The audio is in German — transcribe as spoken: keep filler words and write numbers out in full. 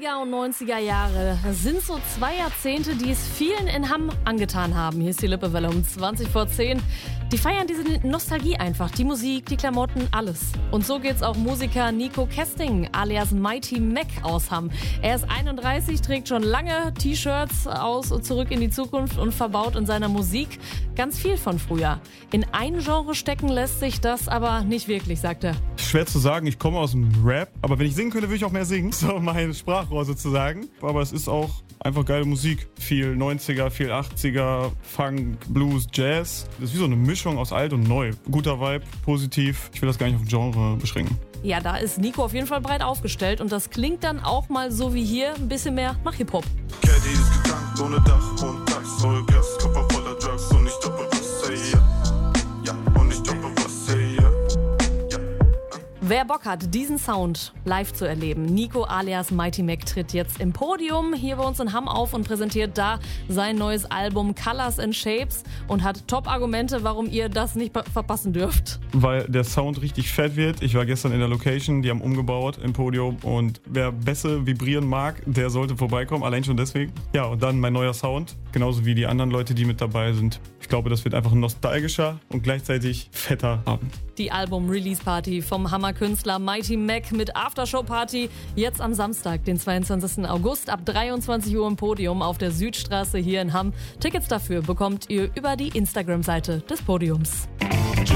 achtziger und neunziger Jahre sind so zwei Jahrzehnte, die es vielen in Hamm angetan haben. Hier ist die Lippewelle um zwanzig vor zehn. Die feiern diese Nostalgie einfach, die Musik, die Klamotten, alles. Und so geht's auch Musiker Nico Kesting alias Mighty Mac aus Hamm. Er ist einunddreißig, trägt schon lange T-Shirts aus Zurück in die Zukunft und verbaut in seiner Musik ganz viel von früher. In ein Genre stecken lässt sich das aber nicht wirklich, sagt er. Schwer zu sagen, ich komme aus dem Rap, aber wenn ich singen könnte, würde ich auch mehr singen. So mein Sprachrohr sozusagen. Aber es ist auch einfach geile Musik. Viel neunziger, viel achtziger, Funk, Blues, Jazz. Das ist wie so eine Mischung aus alt und neu. Guter Vibe, positiv. Ich will das gar nicht auf Genre beschränken. Ja, da ist Nico auf jeden Fall breit aufgestellt und das klingt dann auch mal so wie hier, ein bisschen mehr nach Hip-Hop. Caddy ist getankt ohne Dach und Tax, voll Gas, Körper voller Drugs und ich doppel was, hey, ja. Ja, und ich doppel was, hey, ja. Wer Bock hat, diesen Sound live zu erleben, Nico alias Mighty Mac tritt jetzt im Podium hier bei uns in Hamm auf und präsentiert da sein neues Album Colors and Shapes und hat Top-Argumente, warum ihr das nicht verpassen dürft. Weil der Sound richtig fett wird. Ich war gestern in der Location, die haben umgebaut im Podium und wer Bässe vibrieren mag, der sollte vorbeikommen, allein schon deswegen. Ja, und dann mein neuer Sound, genauso wie die anderen Leute, die mit dabei sind. Ich glaube, das wird einfach ein nostalgischer und gleichzeitig fetter Abend. Die Album-Release-Party vom Hammer-Künstler Mighty Mac mit Aftershow-Party jetzt am Samstag, den zweiundzwanzigsten August ab dreiundzwanzig Uhr im Podium auf der Südstraße hier in Hamm. Tickets dafür bekommt ihr über die Instagram-Seite des Podiums.